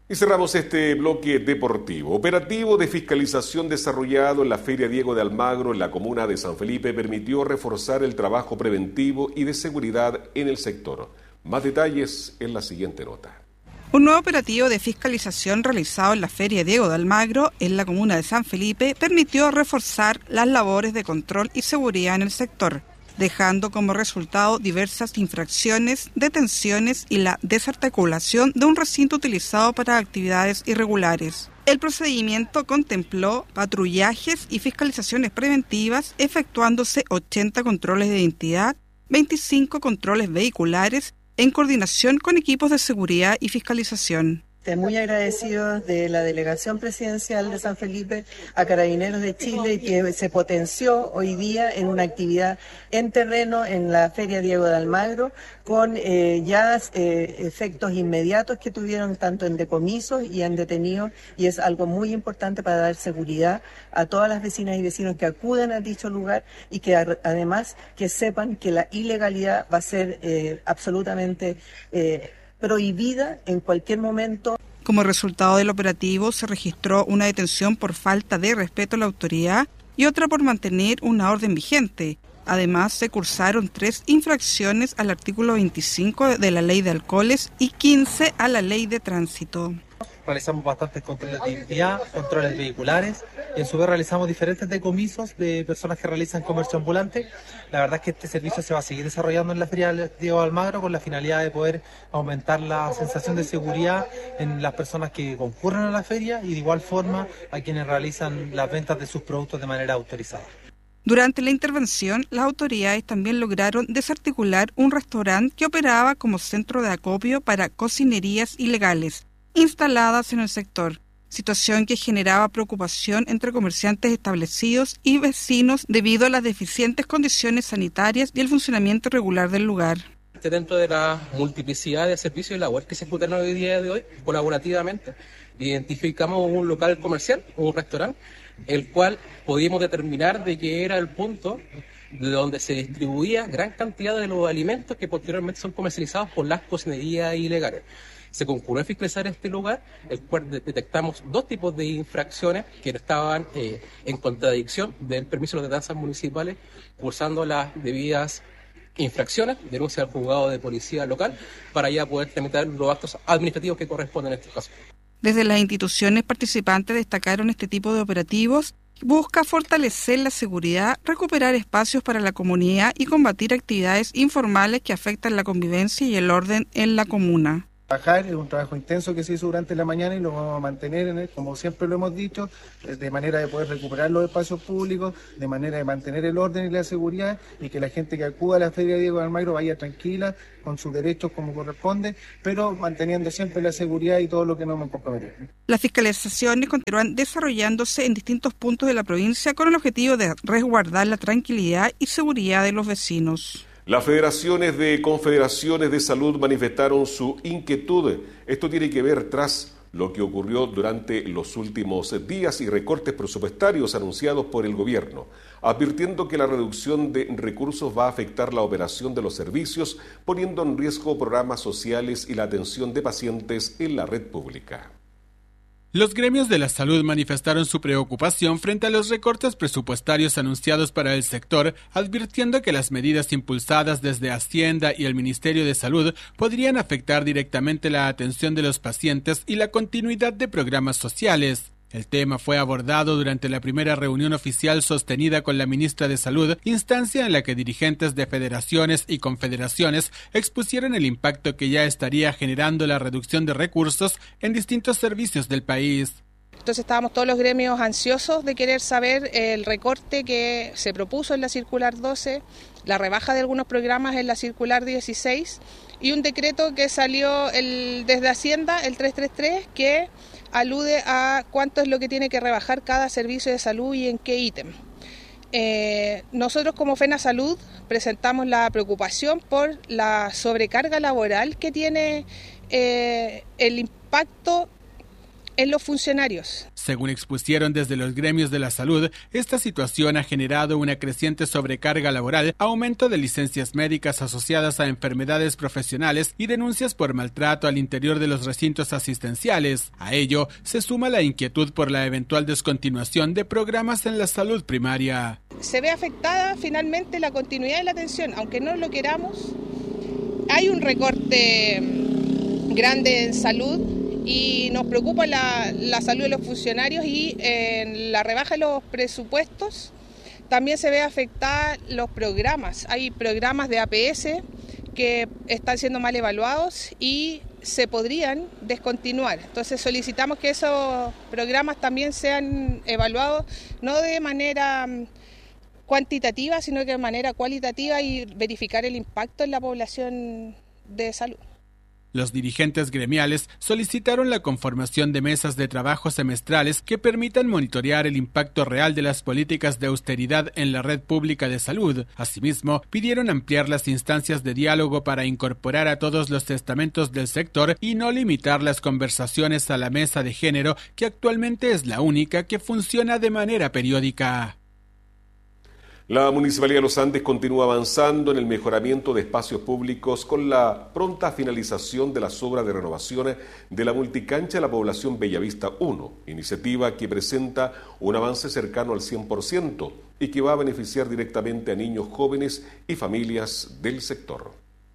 Y cerramos este bloque deportivo. Operativo de fiscalización desarrollado en la Feria Diego de Almagro en la comuna de San Felipe permitió reforzar el trabajo preventivo y de seguridad en el sector. Más detalles en la siguiente nota. Un nuevo operativo de fiscalización realizado en la Feria Diego de Almagro en la comuna de San Felipe permitió reforzar las labores de control y seguridad en el sector, dejando como resultado diversas infracciones, detenciones y la desarticulación de un recinto utilizado para actividades irregulares. El procedimiento contempló patrullajes y fiscalizaciones preventivas, efectuándose 80 controles de identidad, 25 controles vehiculares, en coordinación con equipos de seguridad y fiscalización. Muy agradecidos de la Delegación Presidencial de San Felipe a Carabineros de Chile, que se potenció hoy día en una actividad en terreno en la Feria Diego de Almagro, con efectos inmediatos que tuvieron tanto en decomisos y en detenidos, y es algo muy importante para dar seguridad a todas las vecinas y vecinos que acudan a dicho lugar y que además que sepan que la ilegalidad va a ser absolutamente prohibida en cualquier momento. Como resultado del operativo se registró una detención por falta de respeto a la autoridad y otra por mantener una orden vigente. Además, se cursaron 3 infracciones al artículo 25 de la Ley de Alcoholes y 15 a la Ley de Tránsito. Realizamos bastantes controles de identidad, controles vehiculares, y en su vez realizamos diferentes decomisos de personas que realizan comercio ambulante. La verdad es que este servicio se va a seguir desarrollando en la Feria Diego de Almagro con la finalidad de poder aumentar la sensación de seguridad en las personas que concurren a la feria y de igual forma a quienes realizan las ventas de sus productos de manera autorizada. Durante la intervención, las autoridades también lograron desarticular un restaurante que operaba como centro de acopio para cocinerías ilegales instaladas en el sector, situación que generaba preocupación entre comerciantes establecidos y vecinos debido a las deficientes condiciones sanitarias y el funcionamiento irregular del lugar. Dentro de la multiplicidad de servicios y labores que se ejecutan hoy día de hoy, colaborativamente, identificamos un local comercial, un restaurante, el cual pudimos determinar de que era el punto de donde se distribuía gran cantidad de los alimentos que posteriormente son comercializados por las cocinerías ilegales. Se concurrió a fiscalizar este lugar, el cual detectamos 2 tipos de infracciones que estaban en contradicción del permiso de las ordenanzas municipales, cursando las debidas infracciones, denuncia al juzgado de policía local, para ya poder tramitar los actos administrativos que corresponden en este caso. Desde las instituciones participantes destacaron este tipo de operativos. Busca fortalecer la seguridad, recuperar espacios para la comunidad y combatir actividades informales que afectan la convivencia y el orden en la comuna. Trabajar es un trabajo intenso que se hizo durante la mañana y lo vamos a mantener, como siempre lo hemos dicho, de manera de poder recuperar los espacios públicos, de manera de mantener el orden y la seguridad y que la gente que acuda a la Feria Diego de Almagro vaya tranquila, con sus derechos como corresponde, pero manteniendo siempre la seguridad y todo lo que nos hemos comprometido. Las fiscalizaciones continúan desarrollándose en distintos puntos de la provincia con el objetivo de resguardar la tranquilidad y seguridad de los vecinos. Las federaciones de confederaciones de salud manifestaron su inquietud. Esto tiene que ver tras lo que ocurrió durante los últimos días y recortes presupuestarios anunciados por el gobierno, advirtiendo que la reducción de recursos va a afectar la operación de los servicios, poniendo en riesgo programas sociales y la atención de pacientes en la red pública. Los gremios de la salud manifestaron su preocupación frente a los recortes presupuestarios anunciados para el sector, advirtiendo que las medidas impulsadas desde Hacienda y el Ministerio de Salud podrían afectar directamente la atención de los pacientes y la continuidad de programas sociales. El tema fue abordado durante la primera reunión oficial sostenida con la ministra de Salud, instancia en la que dirigentes de federaciones y confederaciones expusieron el impacto que ya estaría generando la reducción de recursos en distintos servicios del país. Entonces estábamos todos los gremios ansiosos de querer saber el recorte que se propuso en la circular 12, la rebaja de algunos programas en la circular 16 y un decreto que salió desde Hacienda, el 333, que alude a cuánto es lo que tiene que rebajar cada servicio de salud y en qué ítem. Nosotros como FENA Salud presentamos la preocupación por la sobrecarga laboral que tiene el impacto en los funcionarios. Según expusieron desde los gremios de la salud, esta situación ha generado una creciente sobrecarga laboral, aumento de licencias médicas asociadas a enfermedades profesionales y denuncias por maltrato al interior de los recintos asistenciales. A ello se suma la inquietud por la eventual descontinuación de programas en la salud primaria. Se ve afectada finalmente la continuidad de la atención, aunque no lo queramos. Hay un recorte grande en salud y nos preocupa la salud de los funcionarios, y en la rebaja de los presupuestos también se ve afectada los programas. Hay programas de APS que están siendo mal evaluados y se podrían descontinuar. Entonces solicitamos que esos programas también sean evaluados no de manera cuantitativa, sino que de manera cualitativa, y verificar el impacto en la población de salud. Los dirigentes gremiales solicitaron la conformación de mesas de trabajo semestrales que permitan monitorear el impacto real de las políticas de austeridad en la red pública de salud. Asimismo, pidieron ampliar las instancias de diálogo para incorporar a todos los estamentos del sector y no limitar las conversaciones a la mesa de género, que actualmente es la única que funciona de manera periódica. La Municipalidad de Los Andes continúa avanzando en el mejoramiento de espacios públicos con la pronta finalización de las obras de renovación de la multicancha de la población Bellavista 1, iniciativa que presenta un avance cercano al 100% y que va a beneficiar directamente a niños, jóvenes y familias del sector.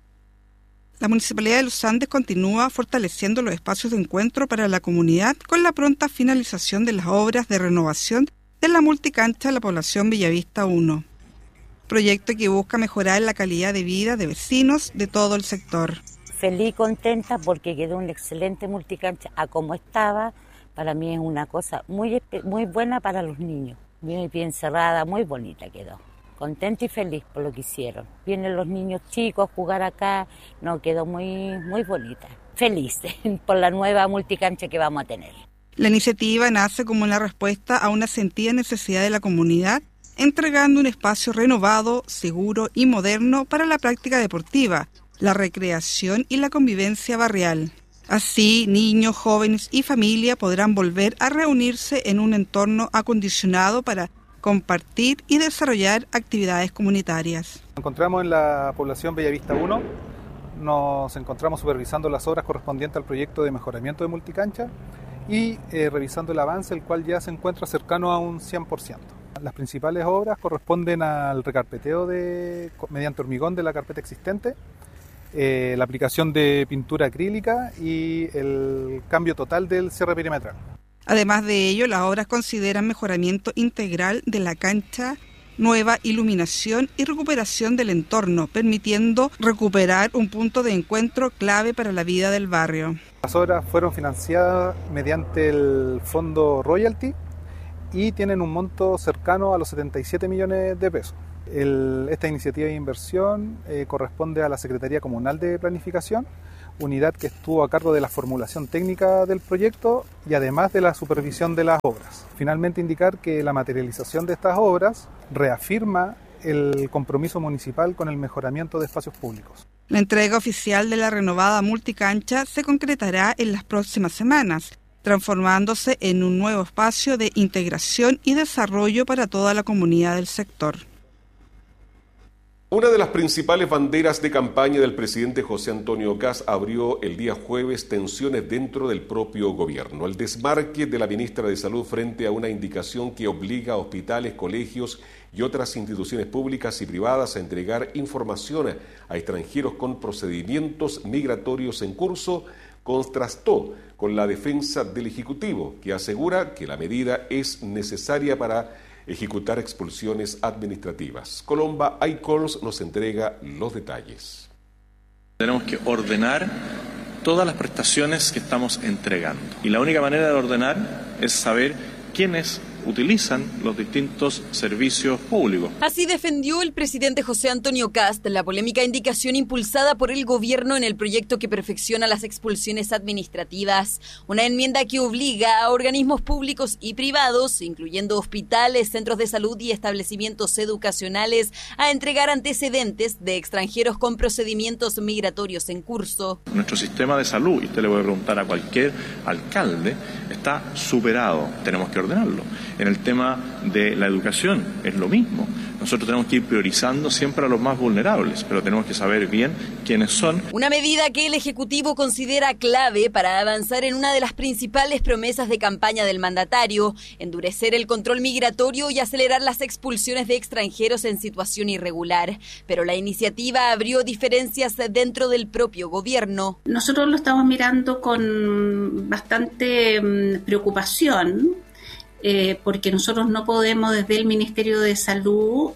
La Municipalidad de Los Andes continúa fortaleciendo los espacios de encuentro para la comunidad con la pronta finalización de las obras de renovación de la multicancha de la población Bellavista 1, proyecto que busca mejorar la calidad de vida de vecinos de todo el sector. Feliz y contenta porque quedó una excelente multicancha a como estaba. Para mí es una cosa muy buena para los niños, bien cerrada, muy bonita quedó. Contenta y feliz por lo que hicieron. Vienen los niños chicos a jugar acá, no, quedó muy bonita. Feliz por la nueva multicancha que vamos a tener. La iniciativa nace como una respuesta a una sentida necesidad de la comunidad, entregando un espacio renovado, seguro y moderno para la práctica deportiva, la recreación y la convivencia barrial. Así, niños, jóvenes y familia podrán volver a reunirse en un entorno acondicionado para compartir y desarrollar actividades comunitarias. Nos encontramos en la población Bellavista 1, nos encontramos supervisando las obras correspondientes al proyecto de mejoramiento de multicancha y revisando el avance, el cual ya se encuentra cercano a un 100%. Las principales obras corresponden al recarpeteo mediante hormigón de la carpeta existente, la aplicación de pintura acrílica y el cambio total del cierre perimetral. Además de ello, las obras consideran mejoramiento integral de la cancha, nueva iluminación y recuperación del entorno, permitiendo recuperar un punto de encuentro clave para la vida del barrio. Las obras fueron financiadas mediante el fondo Royalty y tienen un monto cercano a los 77 millones de pesos. Esta iniciativa de inversión corresponde a la Secretaría Comunal de Planificación, unidad que estuvo a cargo de la formulación técnica del proyecto y además de la supervisión de las obras. Finalmente, indicar que la materialización de estas obras reafirma el compromiso municipal con el mejoramiento de espacios públicos. La entrega oficial de la renovada multicancha se concretará en las próximas semanas, transformándose en un nuevo espacio de integración y desarrollo para toda la comunidad del sector. Una de las principales banderas de campaña del presidente José Antonio Kast abrió el día jueves tensiones dentro del propio gobierno. El desmarque de la ministra de Salud frente a una indicación que obliga a hospitales, colegios y otras instituciones públicas y privadas a entregar información a extranjeros con procedimientos migratorios en curso contrastó con la defensa del Ejecutivo, que asegura que la medida es necesaria para ejecutar expulsiones administrativas. Colomba iCalls nos entrega los detalles. Tenemos que ordenar todas las prestaciones que estamos entregando. Y la única manera de ordenar es saber quiénes utilizan los distintos servicios públicos. Así defendió el presidente José Antonio Kast la polémica indicación impulsada por el gobierno en el proyecto que perfecciona las expulsiones administrativas, una enmienda que obliga a organismos públicos y privados, incluyendo hospitales, centros de salud y establecimientos educacionales, a entregar antecedentes de extranjeros con procedimientos migratorios en curso. Nuestro sistema de salud, y usted le puede preguntar a cualquier alcalde, está superado, tenemos que ordenarlo. En el tema de la educación es lo mismo. Nosotros tenemos que ir priorizando siempre a los más vulnerables, pero tenemos que saber bien quiénes son. Una medida que el Ejecutivo considera clave para avanzar en una de las principales promesas de campaña del mandatario, endurecer el control migratorio y acelerar las expulsiones de extranjeros en situación irregular. Pero la iniciativa abrió diferencias dentro del propio gobierno. Nosotros lo estamos mirando con bastante preocupación, porque nosotros no podemos desde el Ministerio de Salud,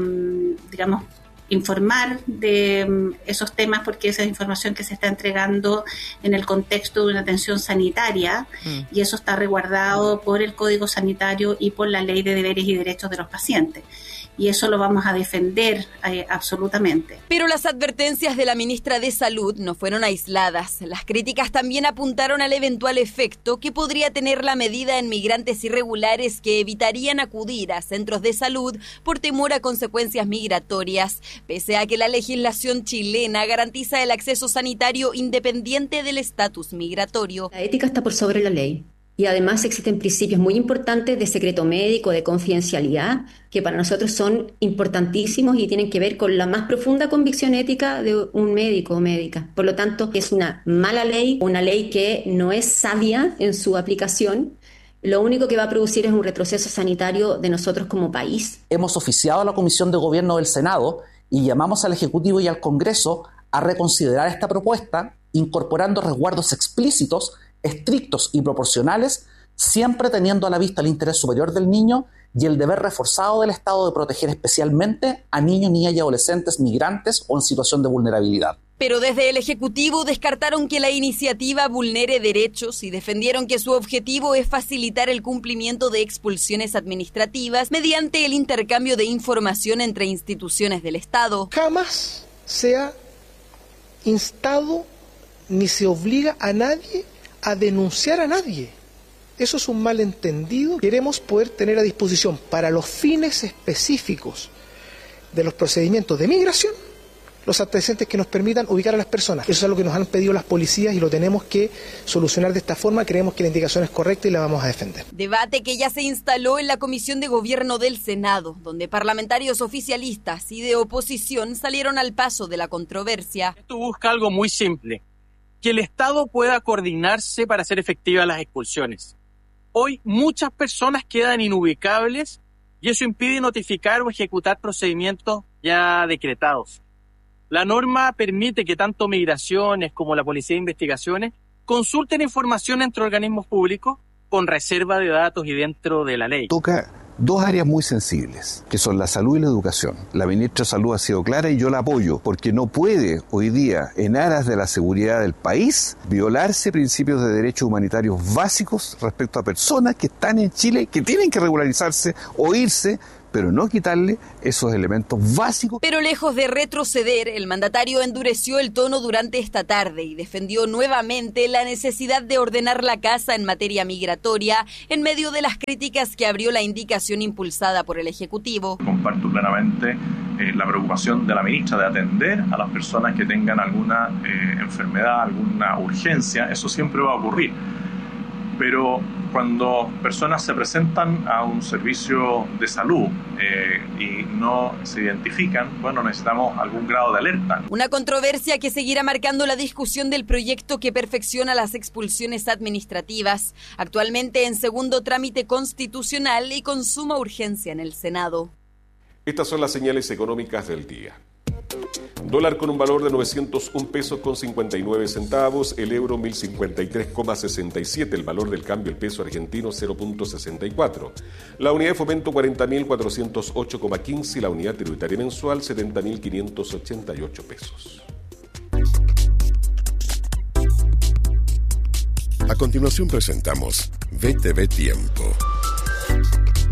informar de esos temas, porque esa es información que se está entregando en el contexto de una atención sanitaria y eso está resguardado por el Código Sanitario y por la Ley de Deberes y Derechos de los Pacientes. Y eso lo vamos a defender absolutamente. Pero las advertencias de la ministra de Salud no fueron aisladas. Las críticas también apuntaron al eventual efecto que podría tener la medida en migrantes irregulares que evitarían acudir a centros de salud por temor a consecuencias migratorias, pese a que la legislación chilena garantiza el acceso sanitario independiente del estatus migratorio. La ética está por sobre la ley. Y además existen principios muy importantes de secreto médico, de confidencialidad, que para nosotros son importantísimos y tienen que ver con la más profunda convicción ética de un médico o médica. Por lo tanto, es una mala ley, una ley que no es sabia en su aplicación. Lo único que va a producir es un retroceso sanitario de nosotros como país. Hemos oficiado a la Comisión de Gobierno del Senado y llamamos al Ejecutivo y al Congreso a reconsiderar esta propuesta, incorporando resguardos explícitos, estrictos y proporcionales, siempre teniendo a la vista el interés superior del niño y el deber reforzado del Estado de proteger especialmente a niños, niñas y adolescentes migrantes o en situación de vulnerabilidad. Pero desde el Ejecutivo descartaron que la iniciativa vulnere derechos y defendieron que su objetivo es facilitar el cumplimiento de expulsiones administrativas mediante el intercambio de información entre instituciones del Estado. Jamás se ha instado ni se obliga a nadie a denunciar a nadie. Eso es un malentendido. Queremos poder tener a disposición para los fines específicos de los procedimientos de migración los antecedentes que nos permitan ubicar a las personas. Eso es algo que nos han pedido las policías y lo tenemos que solucionar de esta forma. Creemos que la indicación es correcta y la vamos a defender. Debate que ya se instaló en la Comisión de Gobierno del Senado, donde parlamentarios oficialistas y de oposición salieron al paso de la controversia. Esto busca algo muy simple: que el Estado pueda coordinarse para hacer efectivas las expulsiones. Hoy muchas personas quedan inubicables y eso impide notificar o ejecutar procedimientos ya decretados. La norma permite que tanto Migraciones como la Policía de Investigaciones consulten información entre organismos públicos con reserva de datos y dentro de la ley. Toca dos áreas muy sensibles, que son la salud y la educación. La ministra de Salud ha sido clara y yo la apoyo, porque no puede hoy día, en aras de la seguridad del país, violarse principios de derechos humanitarios básicos respecto a personas que están en Chile, que tienen que regularizarse o irse, pero no quitarle esos elementos básicos. Pero lejos de retroceder, el mandatario endureció el tono durante esta tarde y defendió nuevamente la necesidad de ordenar la casa en materia migratoria en medio de las críticas que abrió la indicación impulsada por el Ejecutivo. Comparto plenamente la preocupación de la ministra de atender a las personas que tengan alguna enfermedad, alguna urgencia. Eso siempre va a ocurrir. Pero cuando personas se presentan a un servicio de salud y no se identifican, bueno, necesitamos algún grado de alerta. Una controversia que seguirá marcando la discusión del proyecto que perfecciona las expulsiones administrativas, actualmente en segundo trámite constitucional y con suma urgencia en el Senado. Estas son las señales económicas del día. Dólar con un valor de 901 pesos con 59 centavos, el euro 1053,67, el valor del cambio el peso argentino 0.64, la unidad de fomento 40.408,15 y la unidad tributaria mensual 70.588 pesos. A continuación presentamos VTV Tiempo.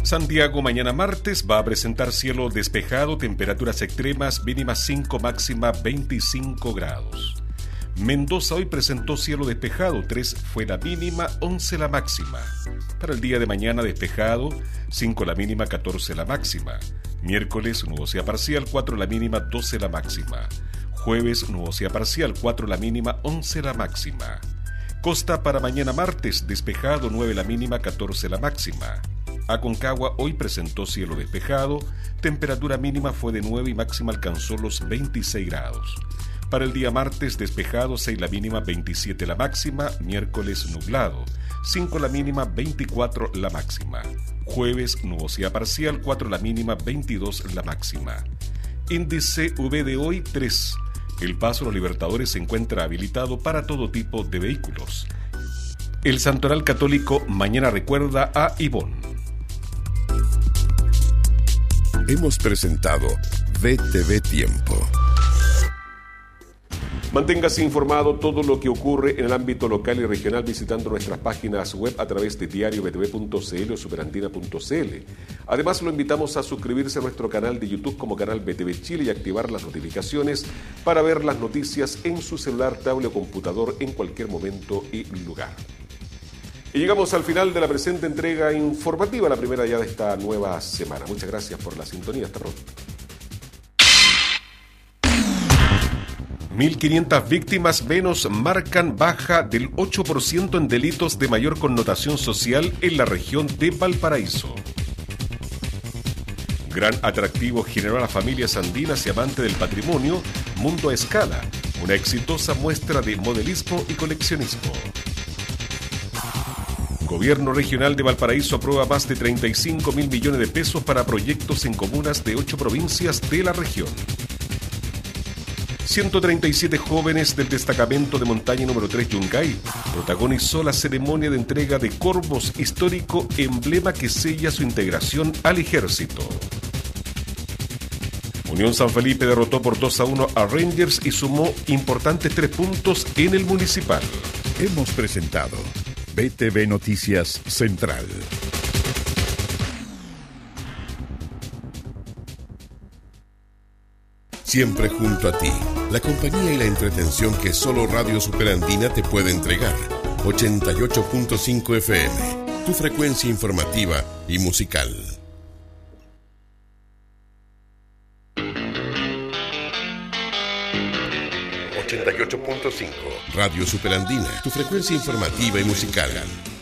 Santiago mañana martes va a presentar cielo despejado, temperaturas extremas, mínima 5, máxima 25 grados. Mendoza hoy presentó cielo despejado, 3 fue la mínima, 11 la máxima. Para el día de mañana despejado, 5 la mínima, 14 la máxima. Miércoles nubosidad parcial, 4 la mínima, 12 la máxima. Jueves nubosidad parcial, 4 la mínima, 11 la máxima. Costa para mañana martes, despejado, 9 la mínima, 14 la máxima. Aconcagua hoy presentó cielo despejado, temperatura mínima fue de 9 y máxima alcanzó los 26 grados. Para el día martes despejado, 6 la mínima, 27 la máxima, miércoles nublado, 5 la mínima, 24 la máxima. Jueves nubosidad parcial, 4 la mínima, 22 la máxima. Índice UV de hoy 3. El paso a los Libertadores se encuentra habilitado para todo tipo de vehículos. El Santoral Católico mañana recuerda a Ivonne. Hemos presentado VTV Tiempo. Manténgase informado todo lo que ocurre en el ámbito local y regional visitando nuestras páginas web a través de diariobtv.cl o superandina.cl. Además, lo invitamos a suscribirse a nuestro canal de YouTube como Canal BTV Chile y activar las notificaciones para ver las noticias en su celular, tablet o computador en cualquier momento y lugar. Y llegamos al final de la presente entrega informativa, la primera ya de esta nueva semana. Muchas gracias por la sintonía. Hasta pronto. 1.500 víctimas menos marcan baja del 8% en delitos de mayor connotación social en la región de Valparaíso. Gran atractivo generó a las familias andinas y amantes del patrimonio Mundo a Escala, una exitosa muestra de modelismo y coleccionismo. Gobierno regional de Valparaíso aprueba más de 35.000 millones de pesos para proyectos en comunas de 8 provincias de la región. 137 jóvenes del destacamento de montaña número 3 Yungay protagonizó la ceremonia de entrega de Corvos histórico, emblema que sella su integración al ejército. Unión San Felipe derrotó por 2-1 a Rangers y sumó importantes 3 puntos en el municipal. Hemos presentado BTV Noticias Central. Siempre junto a ti, la compañía y la entretención que solo Radio Superandina te puede entregar. 88.5 FM, tu frecuencia informativa y musical. 88.5 Radio Superandina, tu frecuencia informativa y musical.